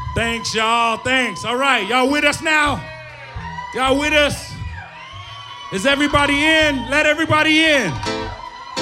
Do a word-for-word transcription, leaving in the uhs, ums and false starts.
Thanks, y'all. Thanks. All right, y'all with us now? Y'all with us? Is everybody in? Let everybody in.